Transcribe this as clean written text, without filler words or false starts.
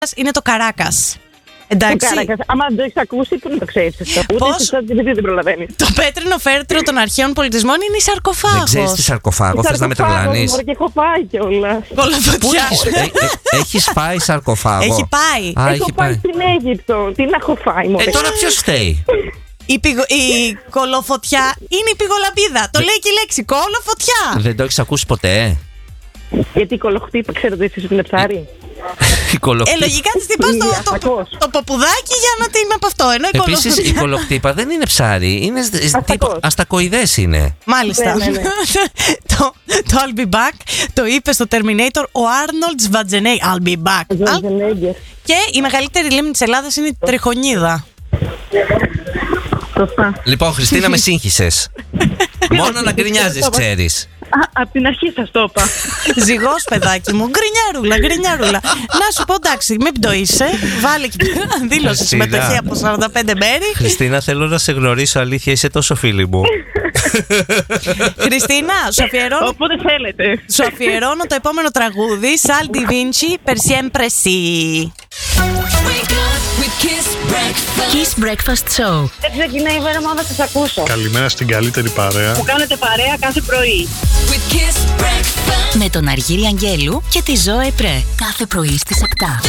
είναι το Καράκας. Εντάξει. Άμα δεν το έχεις ακούσει, πού να το ξέρεις αυτό. Ούτε δεν προλαβαίνεις. Το πέτρινο φέρτρο των αρχαίων πολιτισμών είναι η σαρκοφάγος. Δεν ξέρεις τι σαρκοφάγο, θες να με τρελάνεις? Και έχω πάει κιόλας. Κολοφωτιά. Έχεις φάει σαρκοφάγο? Έχει πάει. Έχω πάει στην Αίγυπτο. Τι να έχω φάει μόνο. Τώρα ποιος φταίει? Η κολοφωτιά είναι η πηγολαμπίδα. Το λέει και η λέξη κολοφωτιά. Δεν το έχεις ακούσει ποτέ? Γιατί η κολοχτύπα, ξέρετε εσείς ότι είναι ψάρι. Λογικά της τυπάς το ποπουδάκι για να την από αυτό. Επίσης η κολοχτύπα δεν είναι ψάρι, είναι αστακοειδές είναι. Μάλιστα. Το I'll be back το είπε στο Terminator ο Arnold Schwarzenegger. I'll be back. Και η μεγαλύτερη λίμνη της Ελλάδας είναι η Τριχονίδα. Λοιπόν, Χριστίνα, με σύγχυσες. Μόνο να γκρινιάζεις, ξέρεις. Απ' την αρχή σας το είπα. Ζυγός, παιδάκι μου, γκρινιάρουλα. Να σου πω, εντάξει, μην πτωείσαι. Βάλε και δήλωση συμμετοχή από 45 μέρη. Χριστίνα, θέλω να σε γνωρίσω, αλήθεια, είσαι τόσο φίλη μου. Χριστίνα, όποτε θέλετε. Σου αφιερώνω το επόμενο τραγούδι, Sal Di Vinci, Per Sempre Si. Kiss Breakfast Show. Έτσι ξεκινάει η μέρα μου να σας ακούσω. Καλημέρα στην καλύτερη παρέα που κάνετε παρέα κάθε πρωί. Με τον Αργύρη Αγγέλου και τη Ζώε Πρέ. Κάθε πρωί στις 7.